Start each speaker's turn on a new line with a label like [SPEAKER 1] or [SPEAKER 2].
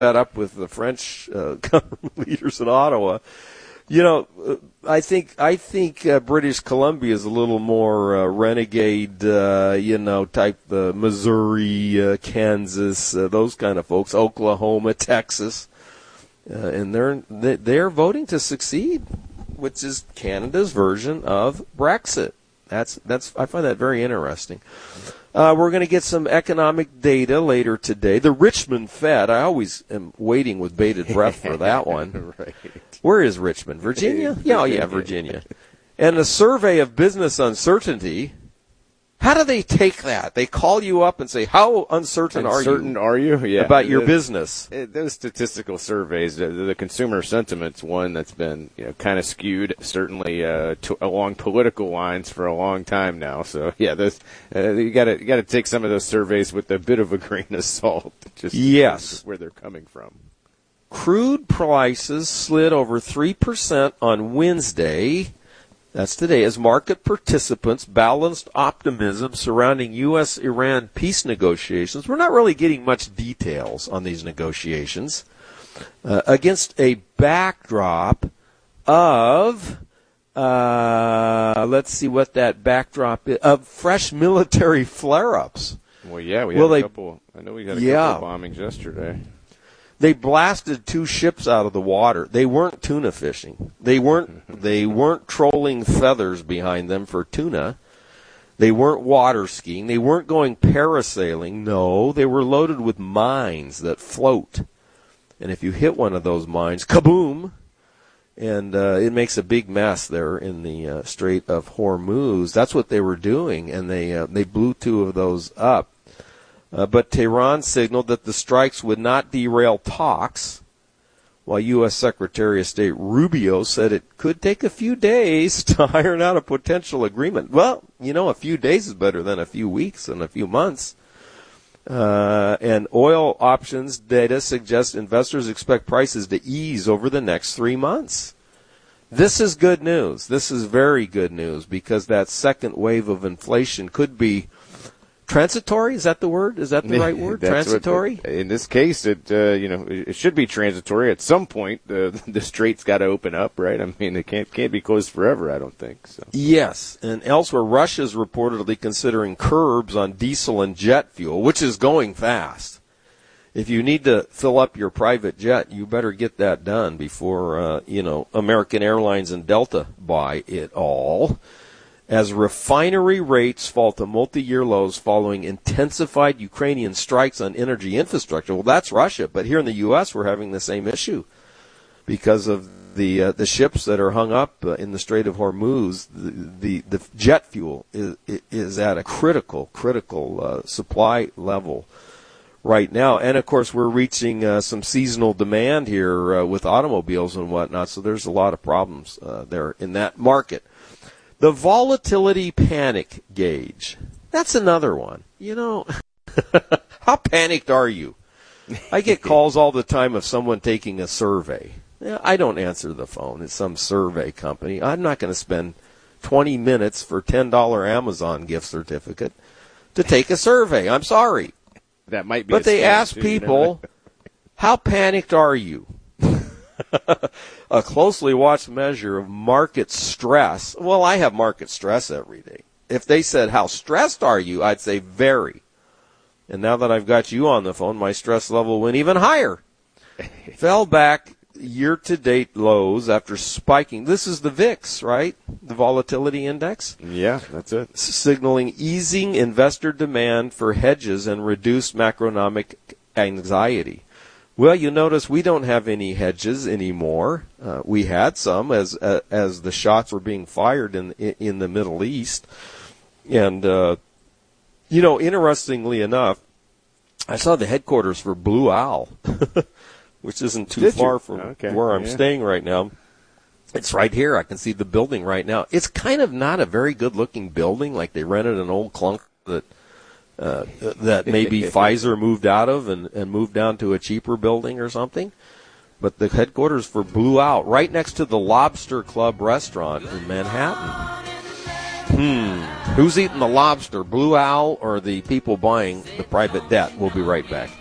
[SPEAKER 1] up with the French government leaders in Ottawa. I think British Columbia is a little more renegade, type Missouri, Kansas, those kind of folks, Oklahoma, Texas, and they're voting to secede, which is Canada's version of Brexit. That's I find that very interesting. We're going to get some economic data later today. The Richmond Fed, I always am waiting with bated breath for that one.
[SPEAKER 2] Right.
[SPEAKER 1] Where is Richmond? Virginia? Yeah, Virginia. And a survey of business uncertainty. How do they take that? They call you up and say, how uncertain are you
[SPEAKER 2] Yeah.
[SPEAKER 1] about your business?
[SPEAKER 2] Those statistical surveys, the consumer sentiment's one that's been kind of skewed, certainly along political lines for a long time now. So yeah, those you got to take some of those surveys with a bit of a grain of salt. Just where they're coming from.
[SPEAKER 1] Crude prices slid over 3% on Wednesday. That's today, as market participants balanced optimism surrounding U.S.-Iran peace negotiations. We're not really getting much details on these negotiations against a backdrop of, let's see what that backdrop is, of fresh military flare-ups.
[SPEAKER 2] Well, yeah, we had a couple. I know we had a couple of bombings yesterday.
[SPEAKER 1] They blasted 2 ships out of the water. They weren't tuna fishing. They weren't trolling feathers behind them for tuna. They weren't water skiing. They weren't going parasailing. No, they were loaded with mines that float. And if you hit one of those mines, kaboom! And it makes a big mess there in the Strait of Hormuz. That's what they were doing, and they blew 2 of those up. But Tehran signaled that the strikes would not derail talks, while U.S. Secretary of State Rubio said it could take a few days to iron out a potential agreement. Well, a few days is better than a few weeks and a few months. And oil options data suggests investors expect prices to ease over the next 3 months. This is good news. This is very good news, because that second wave of inflation could be transitory. Is that the word? Is that the right word? Transitory?
[SPEAKER 2] In this case, it should be transitory. At some point, the strait's got to open up, right? I mean, it can't be closed forever, I don't think. So.
[SPEAKER 1] Yes, and elsewhere, Russia's reportedly considering curbs on diesel and jet fuel, which is going fast. If you need to fill up your private jet, you better get that done before, American Airlines and Delta buy it all. As refinery rates fall to multi-year lows following intensified Ukrainian strikes on energy infrastructure. Well, that's Russia, but here in the U.S. we're having the same issue because of the ships that are hung up in the Strait of Hormuz. The jet fuel is at a critical supply level right now, and of course we're reaching some seasonal demand here with automobiles and whatnot. So there's a lot of problems there in that market. The volatility panic gauge. That's another one. How panicked are you? I get calls all the time of someone taking a survey. I don't answer the phone. It's some survey company. I'm not going to spend 20 minutes for $10 Amazon gift certificate to take a survey. I'm sorry.
[SPEAKER 2] That might be.
[SPEAKER 1] But they ask people, how panicked are you? A closely watched measure of market stress. Well, I have market stress every day. If they said, how stressed are you? I'd say very. And now that I've got you on the phone, my stress level went even higher. Fell back year-to-date lows after spiking. This is the VIX, right? The volatility index?
[SPEAKER 2] Yeah, that's it.
[SPEAKER 1] Signaling easing investor demand for hedges and reduced macroeconomic anxiety. Well, you notice we don't have any hedges anymore. We had some as the shots were being fired in the Middle East. And, interestingly enough, I saw the headquarters for Blue Owl, which isn't too far from where I'm staying right now. It's right here. I can see the building right now. It's kind of not a very good-looking building, like they rented an old clunk that maybe Pfizer moved out of and moved down to a cheaper building or something. But the headquarters for Blue Owl, right next to the Lobster Club restaurant in Manhattan. Who's eating the lobster, Blue Owl or the people buying the private jet? We'll be right back.